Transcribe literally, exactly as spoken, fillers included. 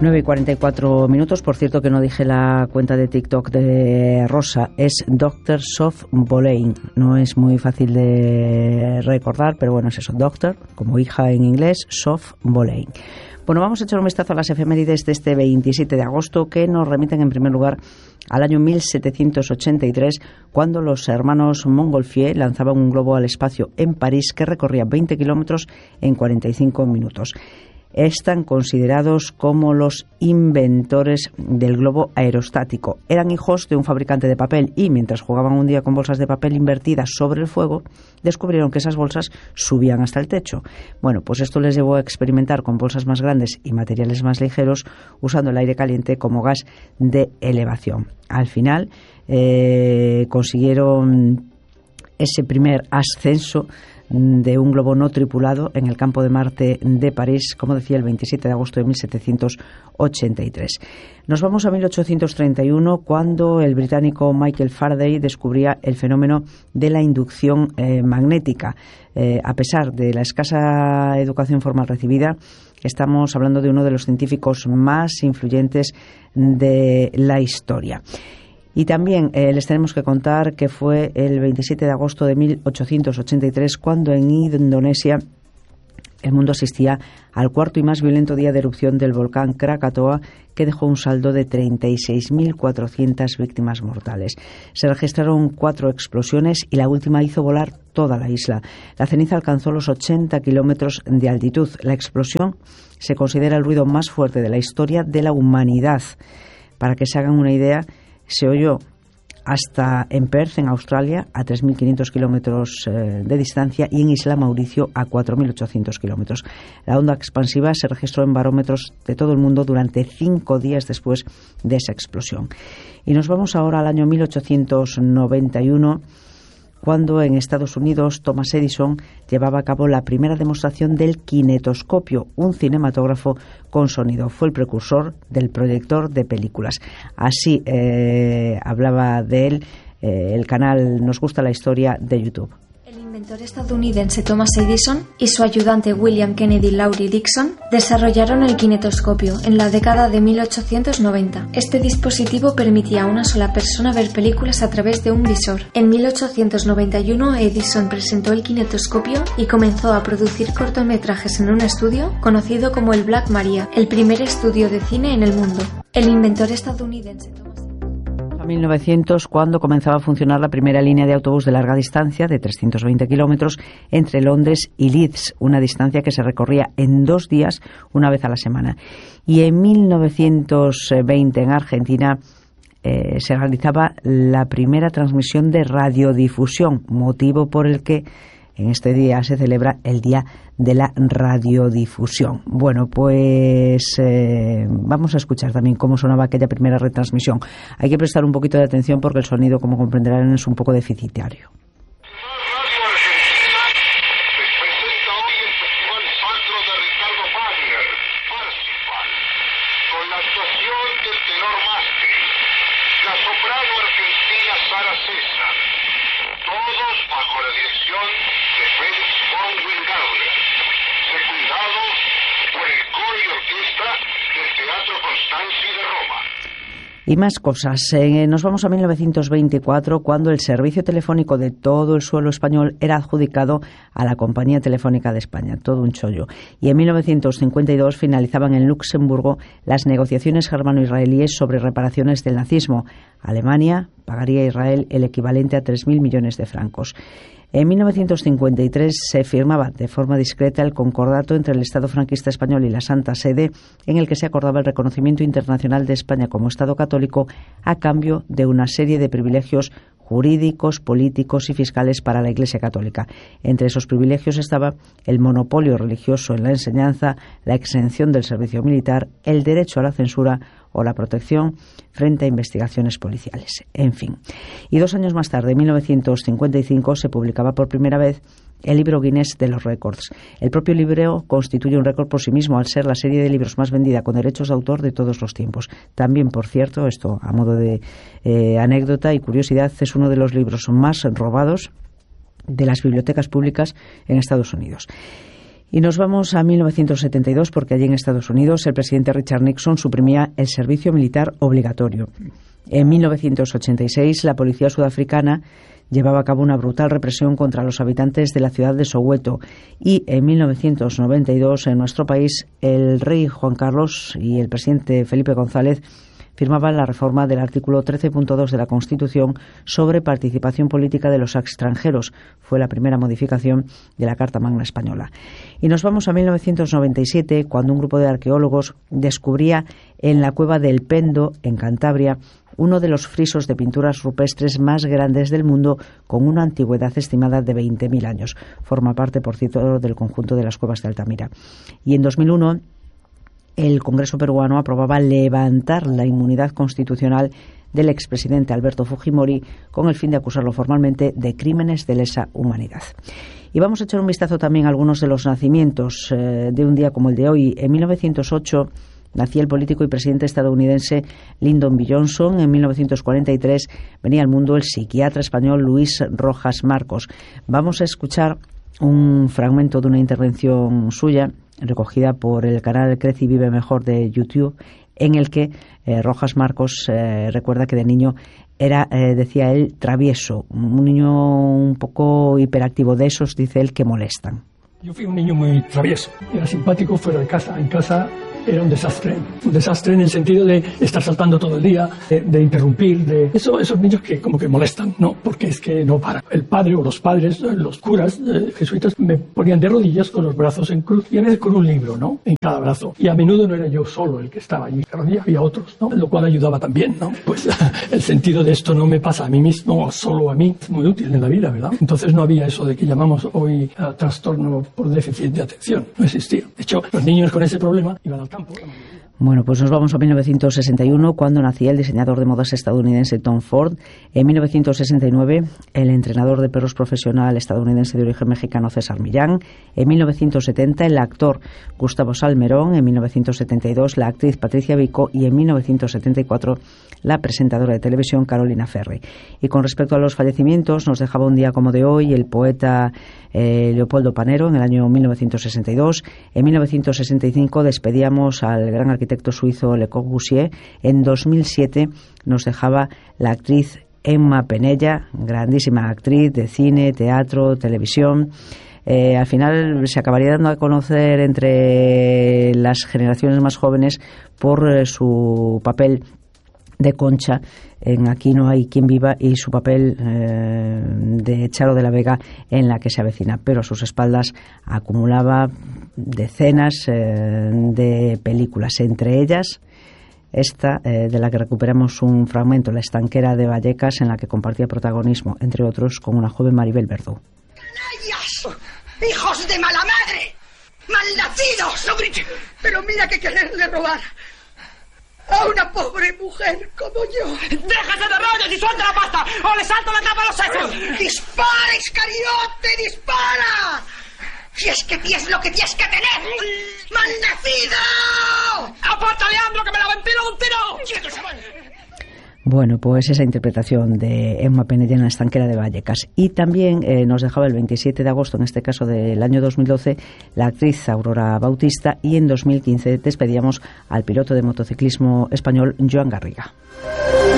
nueve y cuarenta y cuatro minutos. Por cierto, que no dije la cuenta de TikTok de Rosa. Es doctor Sof Boleyn. No es muy fácil de recordar, pero bueno, es eso. Doctor, como hija en inglés, Sof Boleyn. Bueno, vamos a echar un vistazo a las efemérides de este veintisiete de agosto, que nos remiten en primer lugar al año mil setecientos ochenta y tres, cuando los hermanos Montgolfier lanzaban un globo al espacio en París que recorría veinte kilómetros en cuarenta y cinco minutos. Están considerados como los inventores del globo aerostático. Eran hijos de un fabricante de papel y, mientras jugaban un día con bolsas de papel invertidas sobre el fuego, descubrieron que esas bolsas subían hasta el techo. Bueno, pues esto les llevó a experimentar con bolsas más grandes y materiales más ligeros, usando el aire caliente como gas de elevación. Al final eh, consiguieron ese primer ascenso de un globo no tripulado en el campo de Marte de París, como decía, el veintisiete de agosto de mil setecientos ochenta y tres. Nos vamos a mil ochocientos treinta y uno, cuando el británico Michael Faraday descubría el fenómeno de la inducción eh, magnética. Eh, a pesar de la escasa educación formal recibida, estamos hablando de uno de los científicos más influyentes de la historia. Y también eh, les tenemos que contar que fue el veintisiete de agosto de mil ochocientos ochenta y tres cuando en Indonesia el mundo asistía al cuarto y más violento día de erupción del volcán Krakatoa, que dejó un saldo de treinta y seis mil cuatrocientas víctimas mortales. Se registraron cuatro explosiones y la última hizo volar toda la isla. La ceniza alcanzó los ochenta kilómetros de altitud. La explosión se considera el ruido más fuerte de la historia de la humanidad. Para que se hagan una idea, se oyó hasta en Perth, en Australia, a tres mil quinientos kilómetros eh, de distancia, y en Isla Mauricio a cuatro mil ochocientos kilómetros. La onda expansiva se registró en barómetros de todo el mundo durante cinco días después de esa explosión. Y nos vamos ahora al año mil ochocientos noventa y uno, cuando en Estados Unidos Thomas Edison llevaba a cabo la primera demostración del kinetoscopio, un cinematógrafo con sonido. Fue el precursor del proyector de películas. Así eh, hablaba de él eh, el canal Nos Gusta la Historia de YouTube. El inventor estadounidense Thomas Edison y su ayudante William Kennedy Laurie Dixon desarrollaron el kinetoscopio en la década de mil ochocientos noventa. Este dispositivo permitía a una sola persona ver películas a través de un visor. En mil ochocientos noventa y uno Edison presentó el kinetoscopio y comenzó a producir cortometrajes en un estudio conocido como el Black Maria, el primer estudio de cine en el mundo. El inventor estadounidense Thomas mil novecientos, cuando comenzaba a funcionar la primera línea de autobús de larga distancia de trescientos veinte kilómetros entre Londres y Leeds, una distancia que se recorría en dos días, una vez a la semana. Y en mil novecientos veinte, en Argentina, eh, se realizaba la primera transmisión de radiodifusión, motivo por el que en este día se celebra el Día de la Radiodifusión. Bueno, pues eh, vamos a escuchar también cómo sonaba aquella primera retransmisión. Hay que prestar un poquito de atención porque el sonido, como comprenderán, es un poco deficitario. Y más cosas. Eh, nos vamos a mil novecientos veinticuatro, cuando el servicio telefónico de todo el suelo español era adjudicado a la Compañía Telefónica de España. Todo un chollo. Y en mil novecientos cincuenta y dos finalizaban en Luxemburgo las negociaciones germano-israelíes sobre reparaciones del nazismo. Alemania pagaría a Israel el equivalente a tres mil millones de francos. En mil novecientos cincuenta y tres se firmaba de forma discreta el concordato entre el Estado franquista español y la Santa Sede, en el que se acordaba el reconocimiento internacional de España como Estado católico a cambio de una serie de privilegios jurídicos, políticos y fiscales para la Iglesia católica. Entre esos privilegios estaba el monopolio religioso en la enseñanza, la exención del servicio militar, el derecho a la censura o la protección frente a investigaciones policiales. En fin. Y dos años más tarde, en mil novecientos cincuenta y cinco, se publicaba por primera vez el libro Guinness de los récords. El propio libro constituye un récord por sí mismo al ser la serie de libros más vendida con derechos de autor de todos los tiempos. También, por cierto, esto a modo de eh, anécdota y curiosidad, es uno de los libros más robados de las bibliotecas públicas en Estados Unidos. Y nos vamos a mil novecientos setenta y dos porque allí en Estados Unidos el presidente Richard Nixon suprimía el servicio militar obligatorio. En mil novecientos ochenta y seis la policía sudafricana llevaba a cabo una brutal represión contra los habitantes de la ciudad de Soweto, y en mil novecientos noventa y dos en nuestro país el rey Juan Carlos y el presidente Felipe González firmaban la reforma del artículo trece punto dos de la Constitución sobre participación política de los extranjeros. Fue la primera modificación de la Carta Magna Española. Y nos vamos a mil novecientos noventa y siete, cuando un grupo de arqueólogos descubría en la cueva del Pendo, en Cantabria, uno de los frisos de pinturas rupestres más grandes del mundo, con una antigüedad estimada de veinte mil años. Forma parte, por cierto, del conjunto de las cuevas de Altamira. Y en dos mil uno, el Congreso peruano aprobaba levantar la inmunidad constitucional del expresidente Alberto Fujimori con el fin de acusarlo formalmente de crímenes de lesa humanidad. Y vamos a echar un vistazo también a algunos de los nacimientos eh, de un día como el de hoy. En mil novecientos ocho nacía el político y presidente estadounidense Lyndon B. Johnson. En mil novecientos cuarenta y tres venía al mundo el psiquiatra español Luis Rojas Marcos. Vamos a escuchar un fragmento de una intervención suya recogida por el canal Crece y Vive Mejor de YouTube, en el que eh, Rojas Marcos eh, recuerda que de niño era, eh, decía él, travieso, un niño un poco hiperactivo, de esos, dice él, que molestan. Yo fui un niño muy travieso, era simpático fuera de casa, en casa era un desastre, un desastre en el sentido de estar saltando todo el día, de, de interrumpir, de eso, esos niños que como que molestan, ¿no? Porque es que no paran. El padre o los padres, los curas eh, jesuitas, me ponían de rodillas con los brazos en cruz y a veces con un libro, ¿no? En cada brazo. Y a menudo no era yo solo el que estaba allí, había otros, ¿no? Lo cual ayudaba también, ¿no? Pues el sentido de esto no me pasa a mí mismo o solo a mí, es muy útil en la vida, ¿verdad? Entonces no había eso de que llamamos hoy uh, trastorno por déficit de atención, no existía. De hecho, los niños con ese problema iban al campo. Bueno, pues nos vamos a mil novecientos sesenta y uno, cuando nacía el diseñador de modas estadounidense Tom Ford. En mil novecientos sesenta y nueve, el entrenador de perros profesional estadounidense de origen mexicano César Millán. En mil novecientos setenta, el actor Gustavo Salmerón. En mil novecientos setenta y dos, la actriz Patricia Vico. Y en mil novecientos setenta y cuatro, la presentadora de televisión Carolina Ferri. Y con respecto a los fallecimientos, nos dejaba un día como de hoy el poeta eh, Leopoldo Panero en el año mil novecientos sesenta y dos. En mil novecientos sesenta y cinco despedíamos al gran arquitecto suizo Le Corbusier. En dos mil siete nos dejaba la actriz Emma Penella, grandísima actriz de cine, teatro, televisión. Eh, al final se acabaría dando a conocer entre las generaciones más jóvenes por eh, su papel de Concha en Aquí no hay quien viva y su papel eh, de Charo de la Vega en La que se avecina, pero a sus espaldas acumulaba decenas eh, de películas, entre ellas esta eh, de la que recuperamos un fragmento, La estanquera de Vallecas, en la que compartía protagonismo, entre otros, con una joven Maribel Verdú. ¡Canallas! ¡Hijos de mala madre! ¡Malnacidos! ¡No grite! Pero mira que quererle robar a una pobre mujer como yo. ¡Déjese de rollos y suelta la pasta o le salto la capa a los sesos! ¡Dispara, Iscariote, dispara! Si es que tienes lo que tienes que tener. ¡Malnacido! ¡Aparta, Leandro, que me la ventilo de un tiro! Bueno, pues esa interpretación de Emma Penella en La estanquera de Vallecas. Y también eh, nos dejaba el veintisiete de agosto, en este caso del año dos mil doce, la actriz Aurora Bautista, y en dos mil quince despedíamos al piloto de motociclismo español Joan Garriga.